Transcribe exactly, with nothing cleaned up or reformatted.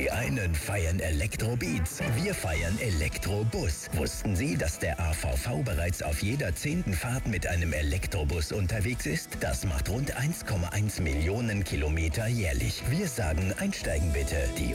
Die einen feiern Elektrobeats, wir feiern Elektrobus. Wussten Sie, dass der A V V bereits auf jeder zehnten Fahrt mit einem Elektrobus unterwegs ist? Das macht rund eins Komma eins Millionen Kilometer jährlich. Wir sagen, einsteigen bitte. Die